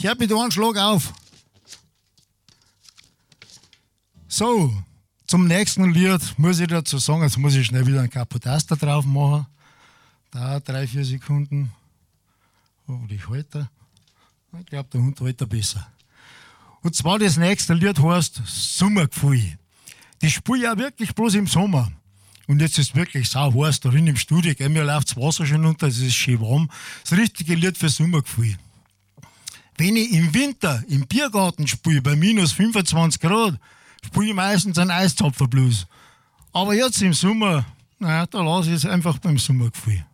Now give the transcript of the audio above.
Hört mit einem Schlag auf. So, zum nächsten Lied muss ich dazu sagen, jetzt muss ich schnell wieder einen Kapotaster drauf machen. Da 3-4 Sekunden. Hoffentlich halte. Ich glaube, der Hund hält besser. Und zwar das nächste Lied heißt Sommergefühl. Das spiele ich auch wirklich bloß im Sommer. Und jetzt ist es wirklich sau heiß da drin im Studio. Gell? Mir läuft das Wasser schon runter, es ist schön warm. Das richtige Lied für Sommergefühl. Wenn ich im Winter im Biergarten spiele, bei minus 25 Grad, spiele ich meistens einen Eiszapferblues. Aber jetzt im Sommer, naja, da lasse ich es einfach beim Sommergefühl.